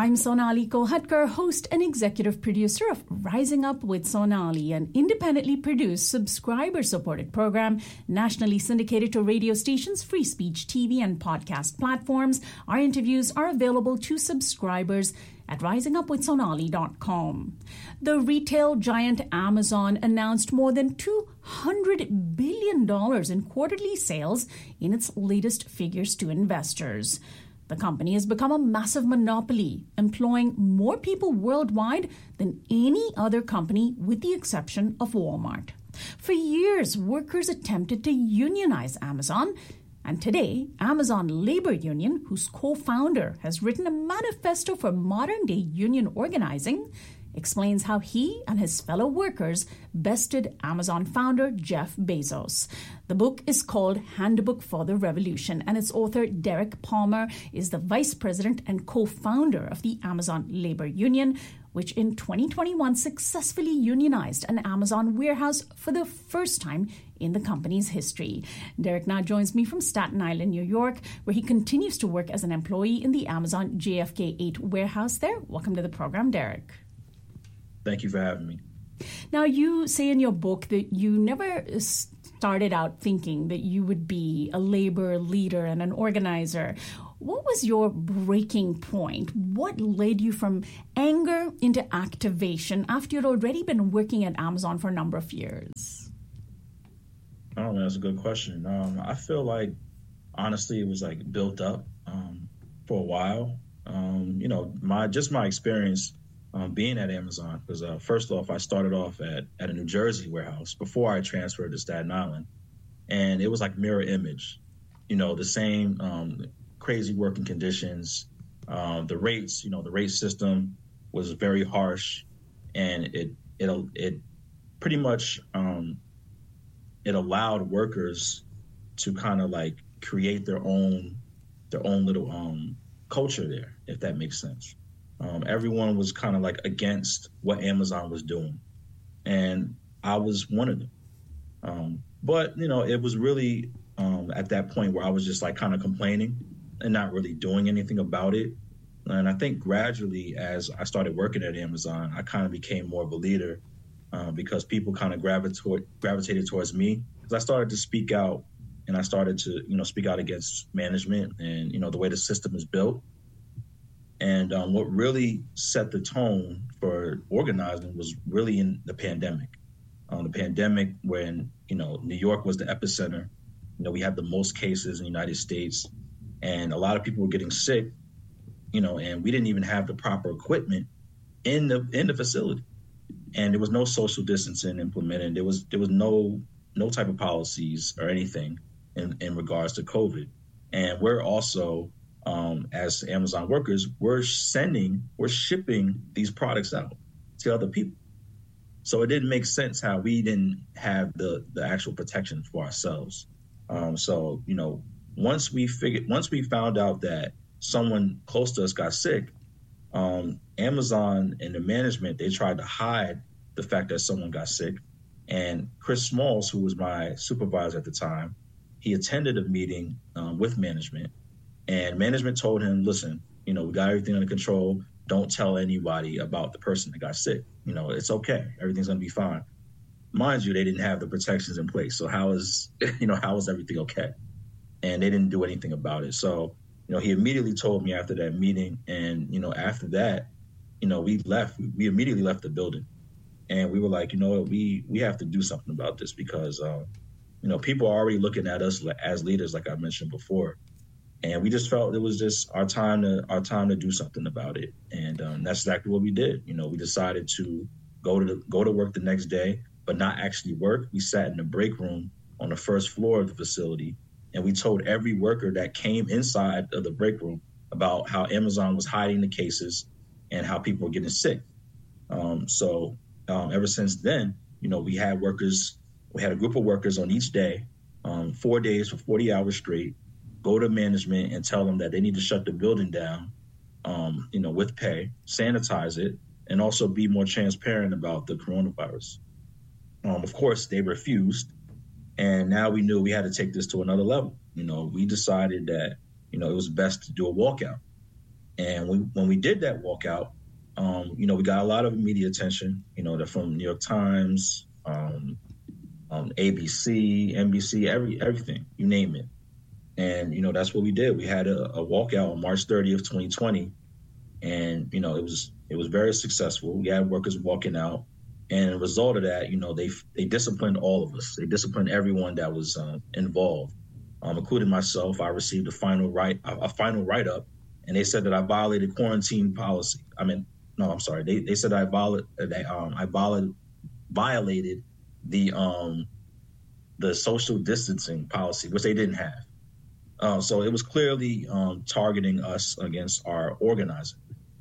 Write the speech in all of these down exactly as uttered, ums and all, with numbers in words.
I'm Sonali Kolhatkar, host and executive producer of Rising Up with Sonali, an independently produced, subscriber-supported program nationally syndicated to radio stations, free speech T V, and podcast platforms. Our interviews are available to subscribers at rising up with sonali dot com. The retail giant Amazon announced more than two hundred billion dollars in quarterly sales in its latest figures to investors. The company has become a massive monopoly, employing more people worldwide than any other company with the exception of Walmart. For years, workers attempted to unionize Amazon, and today, Amazon Labor Union, whose co-founder has written a manifesto for modern-day union organizing, explains how he and his fellow workers bested Amazon founder Jeff Bezos. The book is called Handbook for the Revolution, and its author, Derek Palmer, is the vice president and co-founder of the Amazon Labor Union, which in twenty twenty-one successfully unionized an Amazon warehouse for the first time in the company's history. Derek now joins me from Staten Island, New York, where he continues to work as an employee in the Amazon J F K eight warehouse there. Welcome to the program, Derek. Thank you for having me. Now, you say in your book that you never started out thinking that you would be a labor leader and an organizer. What was your breaking point? What led you from anger into activation after you'd already been working at Amazon for a number of years? Oh, that's a good question. Um, I feel like, honestly, it was like built up um, for a while. Um, you know, my just my experience Um, being at Amazon, because uh, first off, I started off at, at a New Jersey warehouse before I transferred to Staten Island. And it was like mirror image, you know, the same um, crazy working conditions, uh, the rates, you know, the rate system was very harsh, and it it it pretty much um, it allowed workers to kind of like create their own their own little um, culture there, if that makes sense. Um, everyone was kind of like against what Amazon was doing, and I was one of them. Um, but, you know, it was really um, at that point where I was just like kind of complaining and not really doing anything about it. And I think gradually as I started working at Amazon, I kind of became more of a leader uh, because people kind of gravitated, gravitated towards me, because I started to speak out, and I started to, you know, speak out against management and, you know, the way the system is built. And um, what really set the tone for organizing was really in the pandemic. Um, the pandemic when, you know, New York was the epicenter. You know, we had the most cases in the United States, and a lot of people were getting sick, you know, and we didn't even have the proper equipment in the in the facility. And there was no social distancing implemented. There was there was no no type of policies or anything in, in regards to COVID. And we're also Um, as Amazon workers, we're sending, we're shipping these products out to other people. So it didn't make sense how we didn't have the, the actual protection for ourselves. Um, so, you know, once we figured, once we found out that someone close to us got sick, um, Amazon and the management, they tried to hide the fact that someone got sick. And Chris Smalls, who was my supervisor at the time, he attended a meeting um, with management. And management told him, listen, you know, we got everything under control. Don't tell anybody about the person that got sick. You know, it's okay. Everything's going to be fine. Mind you, they didn't have the protections in place. So how is, you know, how is everything okay? And they didn't do anything about it. So, you know, he immediately told me after that meeting. And, you know, after that, you know, we left. We immediately left the building. And we were like, you know what, we, we have to do something about this because, um, you know, people are already looking at us as leaders, like I mentioned before. And we just felt it was just our time to our time to do something about it, and um, that's exactly what we did. You know, we decided to go to the, go to work the next day, but not actually work. We sat in the break room on the first floor of the facility, and we told every worker that came inside of the break room about how Amazon was hiding the cases and how people were getting sick. Um, so um, ever since then, you know, we had workers. We had a group of workers on each day, um, four days for forty hours straight. Go to management and tell them that they need to shut the building down, um, you know, with pay, sanitize it, and also be more transparent about the coronavirus. Um, of course, they refused. And now we knew we had to take this to another level. You know, we decided that, you know, it was best to do a walkout. And we, when we did that walkout, um, you know, we got a lot of media attention, you know, from New York Times, um, um, A B C, N B C, every everything, you name it. And, you know, that's what we did. We had a, a walkout on March thirtieth, twenty twenty. And, you know, it was it was very successful. We had workers walking out. And as a result of that, you know, they they disciplined all of us. They disciplined everyone that was uh, involved, um, including myself. I received a final write a, a final write up, and they said that I violated quarantine policy. I mean, no, I'm sorry. They they said I violated that um, I violated violated the um, the social distancing policy, which they didn't have. Uh, so it was clearly um, targeting us against our organizing,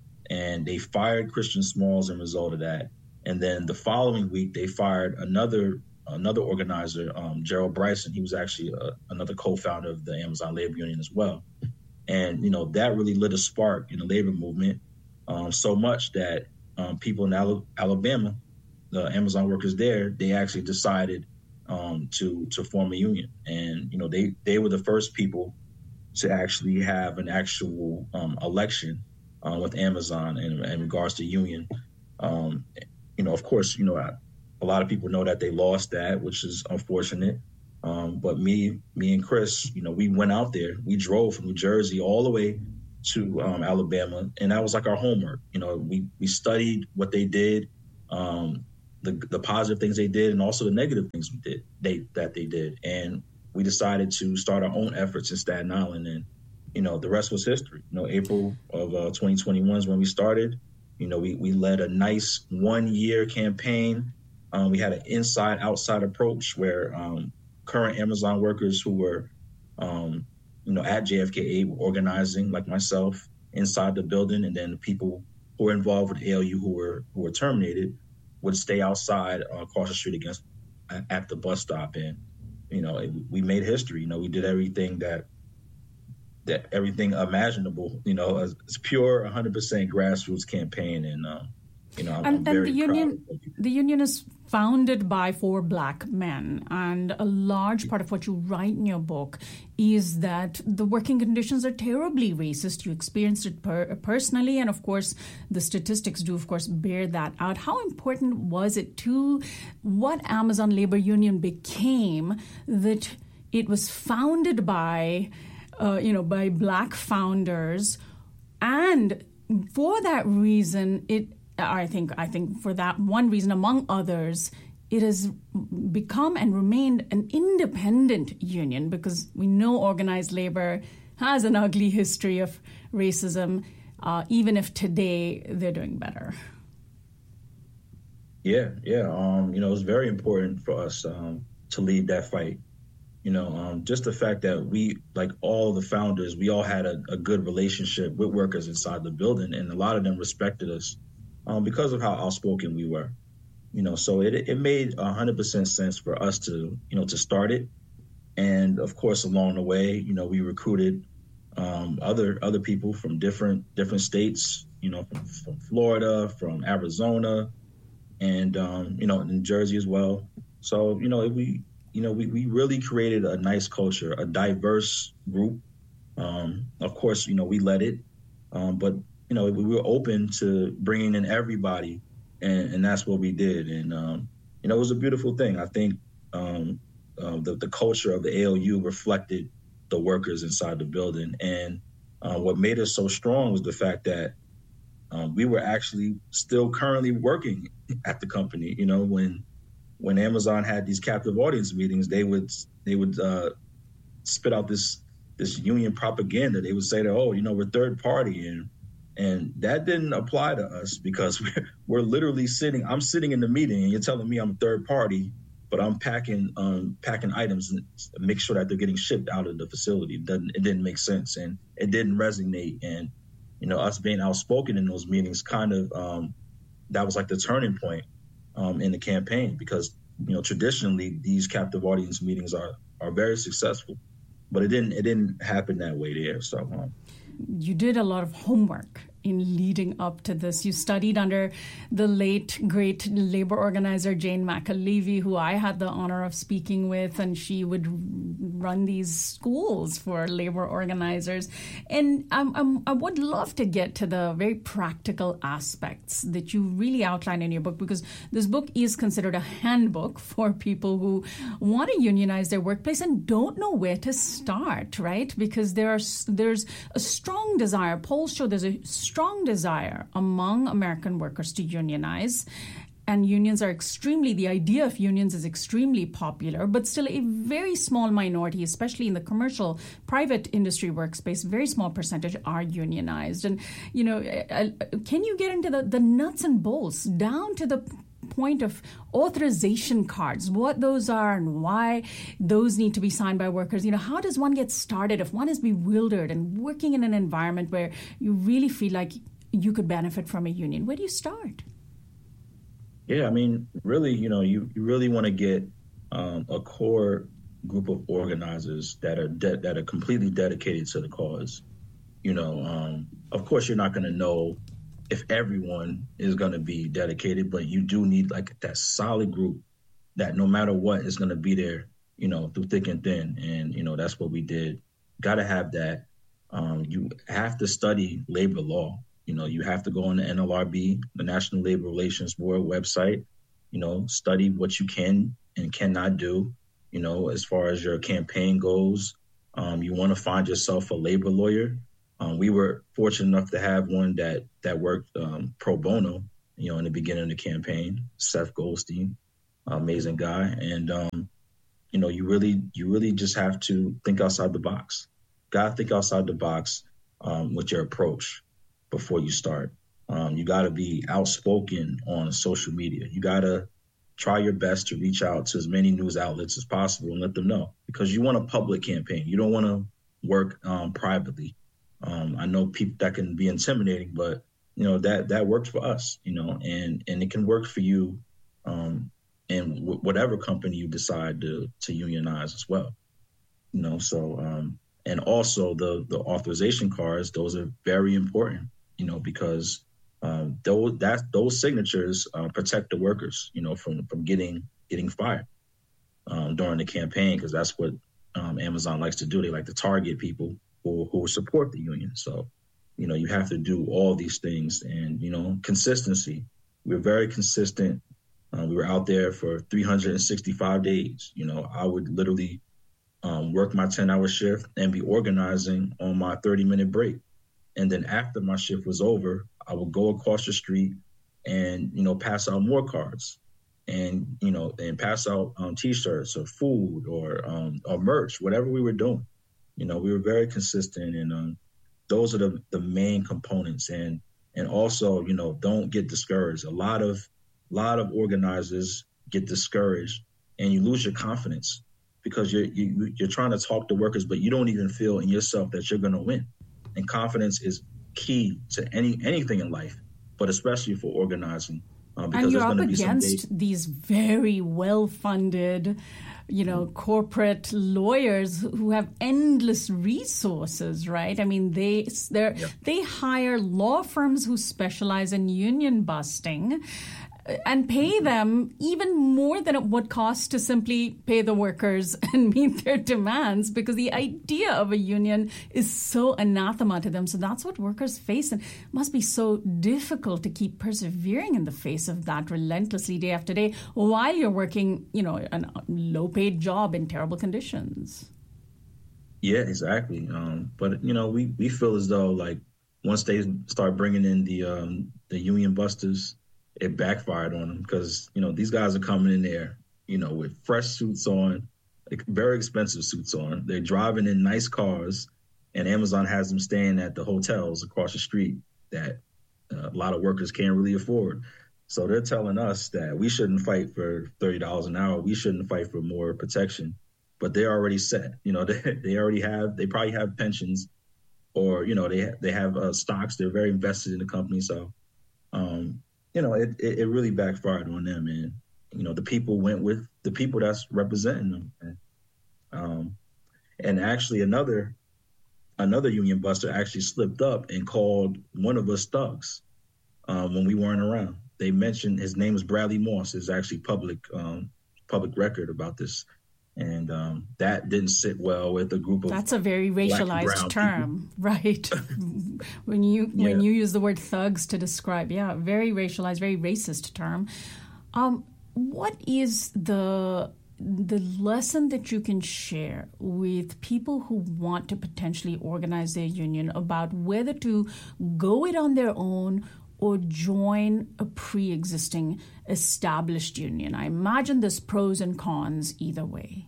and they fired Christian Smalls as a result of that. And then the following week, they fired another another organizer, um, Gerald Bryson. He was actually uh, another co-founder of the Amazon Labor Union as well. And, you know, that really lit a spark in the labor movement um, so much that um, people in Al- Alabama, the Amazon workers there, they actually decided um, to to form a union. And, you know, they, they were the first people to actually have an actual um, election uh, with Amazon in, in regards to union. Um, You know, of course, you know, a lot of people know that they lost that, which is unfortunate. Um, but me, me and Chris, you know, we went out there. We drove from New Jersey all the way to um, Alabama, and that was like our homework. You know, we we studied what they did, um, the the positive things they did, and also the negative things we did they that they did. And we decided to start our own efforts in Staten Island, and you know, the rest was history. You know, April of uh, twenty twenty-one is when we started. You know, we, we led a nice one-year campaign. Um, we had an inside-outside approach where um, current Amazon workers who were, um, you know, at J F K eight were organizing, like myself, inside the building, and then the people who were involved with A L U who were who were terminated would stay outside uh, across the street against at the bus stop. And you know, it, we made history. You know, we did everything that. that everything imaginable, you know, it's pure one hundred percent grassroots campaign. And, um, you know, I'm, and, I'm very and the union, proud of it. The union is founded by four Black men. And a large part of what you write in your book is that the working conditions are terribly racist. You experienced it per- personally. And of course, the statistics do, of course, bear that out. How important was it to what Amazon Labor Union became that it was founded by Uh, you know, by Black founders, and for that reason, it. I think. I think for that one reason, among others, it has become and remained an independent union because we know organized labor has an ugly history of racism. Uh, even if today they're doing better. Yeah, yeah. Um, you know, it's very important for us um, to lead that fight. You know, um, just the fact that we, like all the founders, we all had a, a good relationship with workers inside the building, and a lot of them respected us um, because of how outspoken we were. You know, so it it made one hundred percent sense for us to, you know, to start it. And of course, along the way, you know, we recruited um, other other people from different different states, you know, from, from Florida, from Arizona, and, um, you know, in Jersey as well. So, you know, we You know, we, we really created a nice culture, a diverse group. Um, of course, you know, we led it, um, but, you know, we were open to bringing in everybody, and, and that's what we did. And, um, you know, it was a beautiful thing. I think um, uh, the, the culture of the A L U reflected the workers inside the building. And uh, what made us so strong was the fact that um, we were actually still currently working at the company, you know, when When Amazon had these captive audience meetings, they would they would uh, spit out this this union propaganda. They would say that, oh, you know, we're third party, and and that didn't apply to us because we're, we're literally sitting. I'm sitting in the meeting, and you're telling me I'm a third party, but I'm packing um, packing items and make sure that they're getting shipped out of the facility. It doesn't it didn't make sense, and it didn't resonate. And you know, us being outspoken in those meetings, kind of um, that was like the turning point. Um, in the campaign, because you know traditionally these captive audience meetings are are very successful, but it didn't it didn't happen that way there. So um, you did a lot of homework in leading up to this? You studied under the late, great labor organizer Jane McAlevey, who I had the honor of speaking with, and she would run these schools for labor organizers. And um, um, I would love to get to the very practical aspects that you really outline in your book, because this book is considered a handbook for people who want to unionize their workplace and don't know where to start, right? Because there are there's a strong desire. Polls show there's a strong desire among American workers to unionize. And unions are extremely, the idea of unions is extremely popular, but still a very small minority, especially in the commercial, private industry workspace, very small percentage are unionized. And, you know, can you get into the, the nuts and bolts, down to the point of authorization cards, what those are and why those need to be signed by workers? You know, how does one get started if one is bewildered and working in an environment where you really feel like you could benefit from a union? Where do you start? Yeah, I mean, really, you know, you, you really want to get um, a core group of organizers that are de- that are completely dedicated to the cause. You know, um, of course, you're not going to know if everyone is going to be dedicated, but you do need like that solid group that no matter what is going to be there, you know, through thick and thin. And, you know, that's what we did. Got to have that. Um, you have to study labor law. You know, you have to go on the N L R B, the National Labor Relations Board website, you know, study what you can and cannot do, you know, as far as your campaign goes. Um, you want to find yourself a labor lawyer. Um, we were fortunate enough to have one that that worked um, pro bono, you know, in the beginning of the campaign, Seth Goldstein, amazing guy. And, um, you know, you really, you really just have to think outside the box. Got to think outside the box um, with your approach before you start. Um, you got to be outspoken on social media. You got to try your best to reach out to as many news outlets as possible and let them know, because you want a public campaign. You don't want to work um, privately. Um, I know people that can be intimidating, but you know that that works for us. You know, and and it can work for you um, in w- whatever company you decide to to unionize as well. You know, so um, and also the the authorization cards; those are very important. You know, because um, those that those signatures uh, protect the workers, you know, from from getting getting fired um, during the campaign, because that's what um, Amazon likes to do. They like to target people who who support the union. So, you know, you have to do all these things, and you know, consistency. We're very consistent. Uh, we were out there for three hundred sixty-five days. You know, I would literally um, work my ten-hour shift and be organizing on my thirty-minute break. And then after my shift was over, I would go across the street and, you know, pass out more cards and, you know, and pass out um, T-shirts or food or um, or merch, whatever we were doing. You know, we were very consistent, and um, those are the, the main components. And and also, you know, don't get discouraged. A lot of lot of organizers get discouraged, and you lose your confidence because you're you, you're trying to talk to workers, but you don't even feel in yourself that you're going to win. And confidence is key to any anything in life, but especially for organizing. Uh, because and you're there's up going to be against some these very well-funded, you know, corporate lawyers who have endless resources, right? I mean, they they yeah. they hire law firms who specialize in union busting and pay them even more than it would cost to simply pay the workers and meet their demands, because the idea of a union is so anathema to them. So that's what workers face, and it must be so difficult to keep persevering in the face of that relentlessly day after day while you're working, you know, a low-paid job in terrible conditions. Yeah, exactly. Um, but, you know, we, we feel as though, like, once they start bringing in the um, the union busters, it backfired on them, because, you know, these guys are coming in there, you know, with fresh suits on, like very expensive suits on. They're driving in nice cars, and Amazon has them staying at the hotels across the street that uh, a lot of workers can't really afford. So they're telling us that we shouldn't fight for thirty dollars an hour. We shouldn't fight for more protection. But they're already set. You know, they, they already have, they probably have pensions, or, you know, they, they have uh, stocks. They're very invested in the company. So, um, you know, it, it, it really backfired on them. And, you know, the people went with the people that's representing them. And, um, and actually another another union buster actually slipped up and called one of us thugs um, when we weren't around. They mentioned his name is Bradley Moss. It's actually public um, public record about this. And um, that didn't sit well with a group of That's a very racialized term, people. Right? when you yeah. when you use the word thugs to describe, yeah, very racialized, very racist term. Um, what is the the lesson that you can share with people who want to potentially organize their union about whether to go it on their own or join a pre-existing established union? I imagine there's pros and cons either way.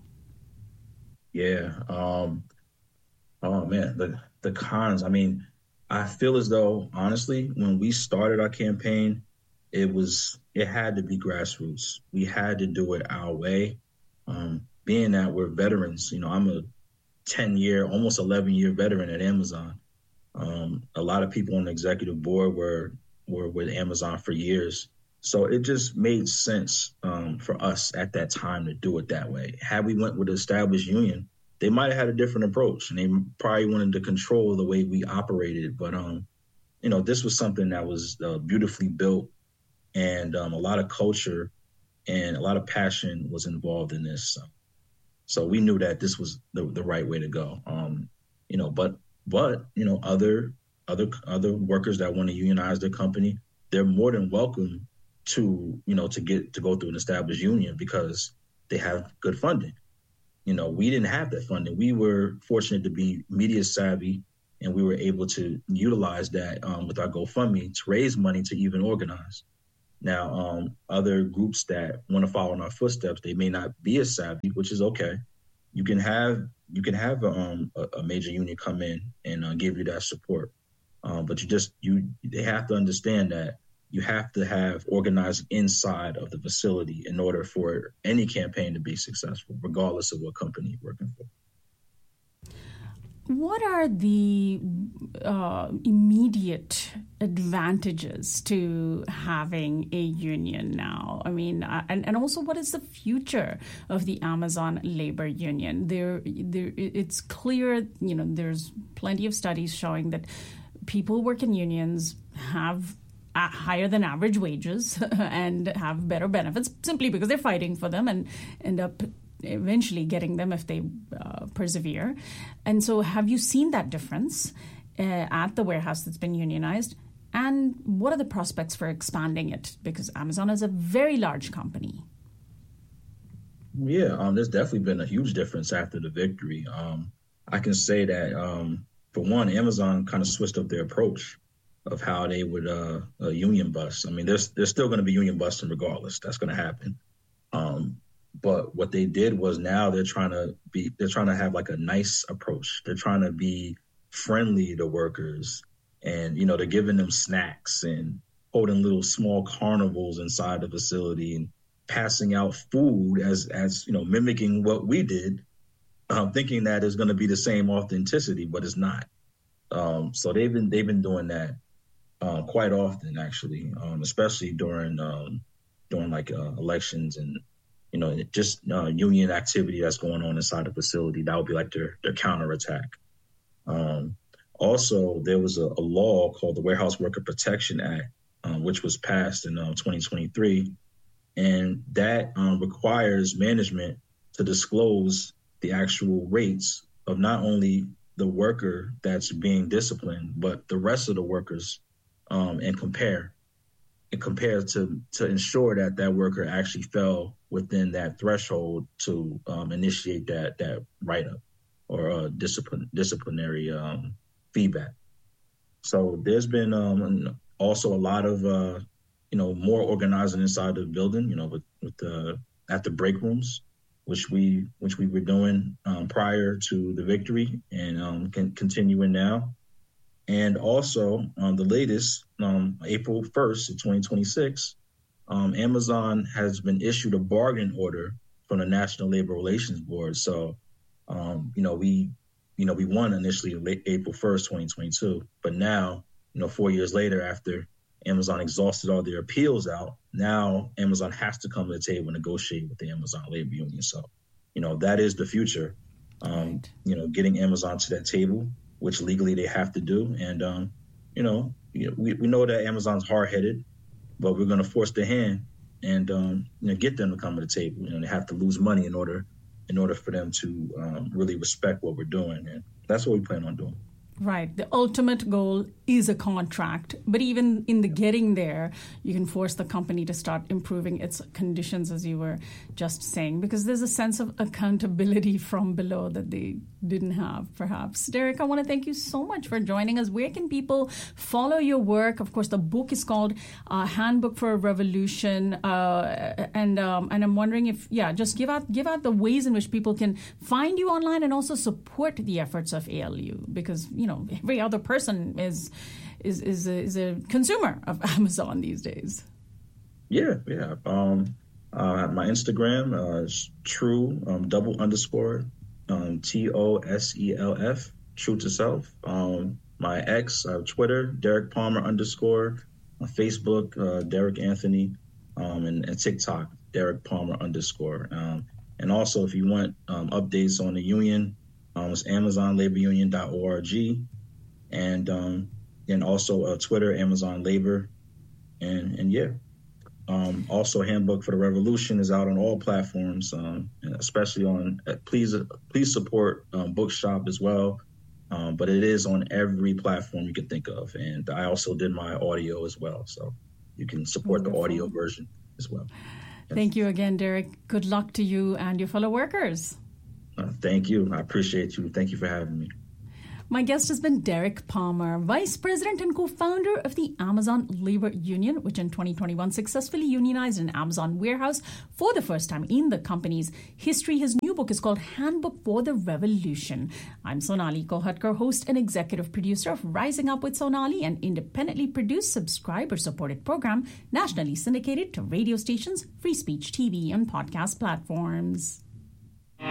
Yeah. Um, oh, man, the, the cons. I mean, I feel as though, honestly, when we started our campaign, it was it had to be grassroots. We had to do it our way. Um, being that we're veterans, you know, I'm a ten-year, almost eleven-year veteran at Amazon. Um, a lot of people on the executive board were were with Amazon for years. So it just made sense um, for us at that time to do it that way. Had we went with an established union, they might have had a different approach, and they probably wanted to control the way we operated. But, um, you know, this was something that was uh, beautifully built, and um, a lot of culture and a lot of passion was involved in this. So, so we knew that this was the, the right way to go. Um, you know, but but you know, other other other workers that want to unionize their company, they're more than welcome to, you know, to get to go through an established union because they have good funding. You know, we didn't have that funding. We were fortunate to be media savvy, and we were able to utilize that um, with our GoFundMe to raise money to even organize. Now, um, other groups that want to follow in our footsteps, they may not be as savvy, which is okay. You can have you can have a, um, a, a major union come in and uh, give you that support, um, but you just you they have to understand that you have to have organizing inside of the facility in order for any campaign to be successful, regardless of what company you're working for. What are the uh, immediate advantages to having a union now? I mean, uh, and, and also what is the future of the Amazon labor union? There, there, it's clear, you know, there's plenty of studies showing that people who work in unions have higher than average wages and have better benefits simply because they're fighting for them and end up eventually getting them if they uh, persevere. And so have you seen that difference uh, at the warehouse that's been unionized? And what are the prospects for expanding it? Because Amazon is a very large company. Yeah, um, there's definitely been a huge difference after the victory. Um, I can say that, um, for one, Amazon kind of switched up their approach of how they would uh, uh, union bust. I mean, there's there's still going to be union busting regardless. That's going to happen. Um, but what they did was now they're trying to be they're trying to have like a nice approach. They're trying to be friendly to workers, and you know they're giving them snacks and holding little small carnivals inside the facility and passing out food as as you know mimicking what we did, um, thinking that it's going to be the same authenticity, but it's not. Um, so they've been they've been doing that. Uh, quite often, actually, um, especially during um, during like uh, elections and you know just uh, union activity that's going on inside the facility. That would be like their their counterattack. Um, also, there was a, a law called the Warehouse Worker Protection Act, um, which was passed in um, twenty twenty-three, and that um, requires management to disclose the actual rates of not only the worker that's being disciplined, but the rest of the workers. Um, and compare and compare to to ensure that that worker actually fell within that threshold to um, initiate that that write-up or uh, discipline disciplinary um, feedback. So there's been um, also a lot of uh, you know more organizing inside the building. You know, with with the at the break rooms, which we which we were doing um, prior to the victory and um, can continuing now. And also, um, the latest, um, April first of twenty twenty-six, um, Amazon has been issued a bargain order from the National Labor Relations Board. So, um, you know, we, you know, we won initially late April first, twenty twenty-two. But now, you know, four years later, after Amazon exhausted all their appeals out, now Amazon has to come to the table and negotiate with the Amazon labor union. So, you know, that is the future. Um, right. You know, getting Amazon to that table which legally they have to do. And, um, you know, we, we know that Amazon's hard-headed, but we're going to force their hand and um, you know, get them to come to the table. You know, they have to lose money in order in order for them to um, really respect what we're doing. And that's what we plan on doing. Right. The ultimate goal is a contract. But even in the getting there, you can force the company to start improving its conditions, as you were just saying, because there's a sense of accountability from below that they didn't have, perhaps. Derek, I want to thank you so much for joining us. Where can people follow your work? Of course, the book is called uh, Handbook for a Revolution. Uh, and um, and I'm wondering if, yeah, just give out give out the ways in which people can find you online and also support the efforts of A L U, because, you know, every other person is is is a, is a consumer of Amazon these days. Yeah, yeah. Um, uh, my Instagram uh, is true um, double underscore um, T O S E L F, true to self. Um, my ex, uh, Twitter, Derek Palmer underscore. On Facebook, uh, Derek Anthony, um, and, and TikTok, Derek Palmer underscore. Um, and also, if you want um, updates on the union, um, it's amazon labor union dot org. And um, and also uh, Twitter, Amazon Labor. And, and yeah. Um, also, Handbook for the Revolution is out on all platforms, um, and especially on, uh, please please support um, Bookshop as well. Um, but it is on every platform you can think of. And I also did my audio as well. So you can support Wonderful. The audio version as well. Yes. Thank you again, Derek. Good luck to you and your fellow workers. Uh, thank you. I appreciate you. Thank you for having me. My guest has been Derek Palmer, Vice President and co-founder of the Amazon Labor Union, which in twenty twenty-one successfully unionized an Amazon warehouse for the first time in the company's history. His new book is called Handbook for the Revolution. I'm Sonali Kohatkar, host and executive producer of Rising Up with Sonali, an independently produced, subscriber-supported program nationally syndicated to radio stations, free speech T V, and podcast platforms.